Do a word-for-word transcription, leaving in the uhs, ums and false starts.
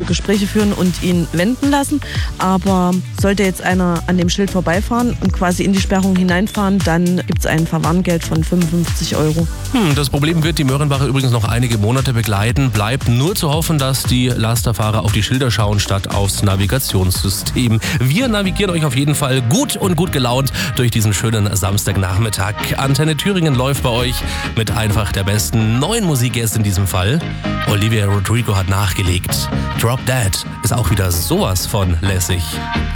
Gespräche führen und ihn wenden lassen. Aber sollte jetzt einer an dem Schild vorbeifahren und quasi in die Sperrung hineinfahren, dann gibt es ein Verwarngeld von fünfundfünfzig Euro. Hm, das Problem wird die Möhrenwache übrigens noch einige Monate begleiten. Bleibt nur zu hoffen, dass die Lasterfahrer auf die Schilder schauen statt aufs Navigationssystem. Wir navigieren euch auf jeden Fall gut und gut gelaunt durch diesen schönen Samstagnachmittag. Antenne Thüringen läuft bei euch mit einfach der besten neuen Musik jetzt in diesem Fall. Olivia Rodrigo hat nachgelegt. Drop Dead ist auch wieder sowas von lässig.